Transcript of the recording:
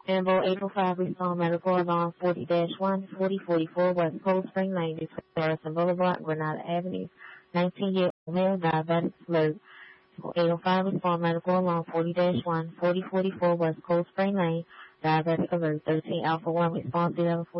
Ambo 805 respond medical alarm 40-1, 4044 West Cold Spring Lane between Harrison Boulevard and Granada Avenue. 19-year-old male diabetic alert. 805 respond medical alarm 40-1, 4044 West Cold Spring Lane, diabetic alert. 13 Alpha 1 response 1140.